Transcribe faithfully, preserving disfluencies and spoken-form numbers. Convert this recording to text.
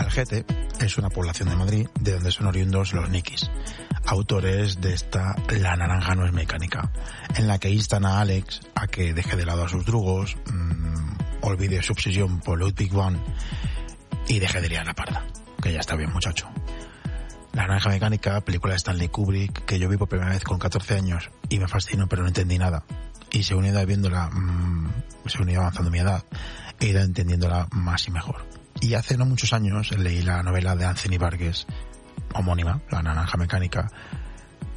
Algete es una población de Madrid de donde son oriundos los Nikis, autores de esta La naranja no es mecánica, en la que instan a Alex a que deje de lado a sus drugos, mmm, olvide su obsesión por Ludwig van y deje de liar la parda, que ya está bien, muchacho. La naranja mecánica, película de Stanley Kubrick, que yo vi por primera vez con catorce años y me fascinó, pero no entendí nada. Y según he ido viéndola, mmm, según he ido avanzando mi edad, he ido entendiéndola más y mejor. Y hace no muchos años leí la novela de Anthony Burgess, homónima, La naranja mecánica,